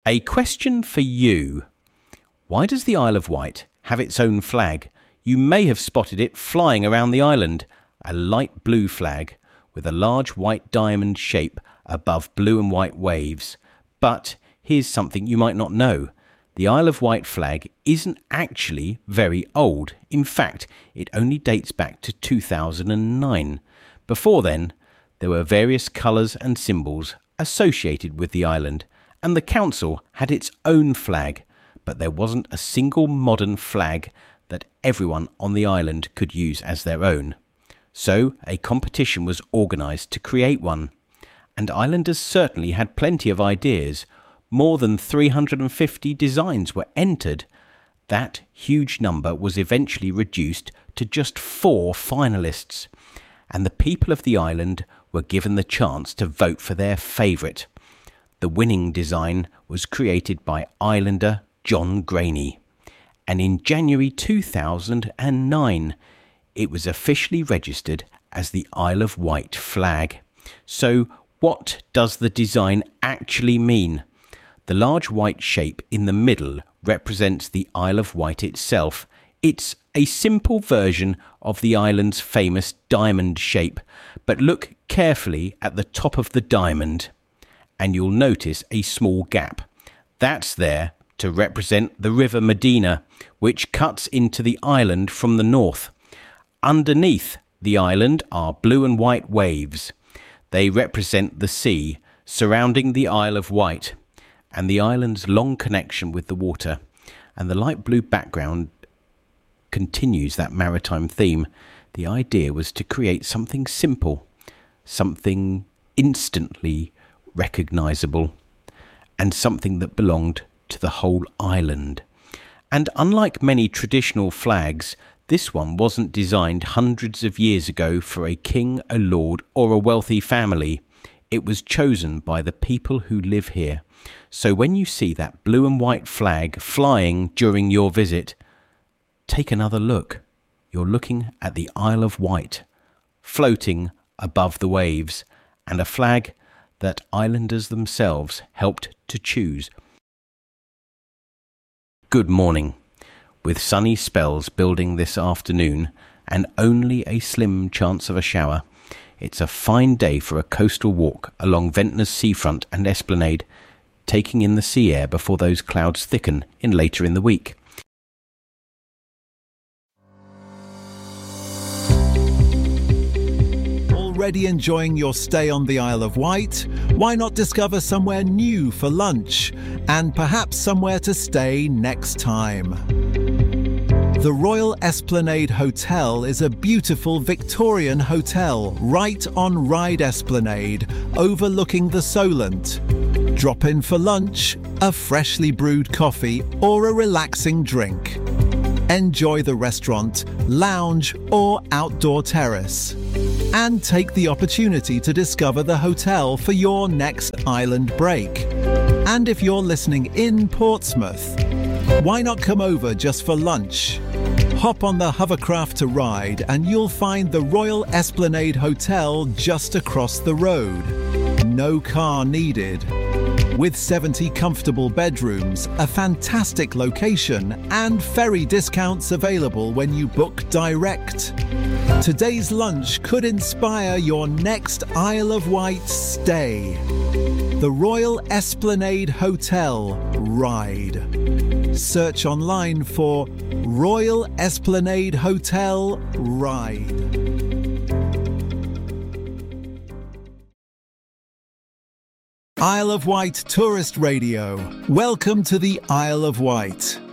A question for you. Why does the Isle of Wight have its own flag? You may have spotted it flying around the island, a light blue flag with a large white diamond shape above blue and white waves. But here's something you might not know. The Isle of Wight flag isn't actually very old. In fact, it only dates back to 2009. Before then, there were various colours and symbols associated with the island, and the council had its own flag, but there wasn't a single modern flag that everyone on the island could use as their own. So a competition was organised to create one, and islanders certainly had plenty of ideas. More than 350 designs were entered. That huge number was eventually reduced to just 4 finalists, and the people of the island were given the chance to vote for their favourite. The winning design was created by islander John Graney, and in January 2009 it was officially registered as the Isle of Wight flag. So what does the design actually mean? The large white shape in the middle represents the Isle of Wight itself. It's a simple version of the island's famous diamond shape, but look carefully at the top of the diamond and you'll notice a small gap. That's there to represent the River Medina, which cuts into the island from the north. Underneath the island are blue and white waves. They represent the sea surrounding the Isle of Wight and the island's long connection with the water. And the light blue background continues that maritime theme. The idea was to create something simple, something instantly recognisable, and something that belonged to the whole island. And unlike many traditional flags, this one wasn't designed hundreds of years ago for a king, a lord, or a wealthy family. It was chosen by the people who live here. So when you see that blue and white flag flying during your visit, take another look. You're looking at the Isle of Wight, floating above the waves, and a flag that islanders themselves helped to choose. Good morning. With sunny spells building this afternoon and only a slim chance of a shower, it's a fine day for a coastal walk along Ventnor's seafront and esplanade, taking in the sea air before those clouds thicken later in the week. Already enjoying your stay on the Isle of Wight? Why not discover somewhere new for lunch and perhaps somewhere to stay next time? The Royal Esplanade Hotel is a beautiful Victorian hotel right on Ryde Esplanade, overlooking the Solent. Drop in for lunch, a freshly brewed coffee or a relaxing drink. Enjoy the restaurant, lounge or outdoor terrace. And take the opportunity to discover the hotel for your next island break. And if you're listening in Portsmouth, why not come over just for lunch? Hop on the hovercraft to Ryde and you'll find the Royal Esplanade Hotel just across the road. No car needed. With 70 comfortable bedrooms, a fantastic location, and ferry discounts available when you book direct. Today's lunch could inspire your next Isle of Wight stay. The Royal Esplanade Hotel, Ryde. Search online for Royal Esplanade Hotel, Ryde. Isle of Wight Tourist Radio. Welcome to the Isle of Wight.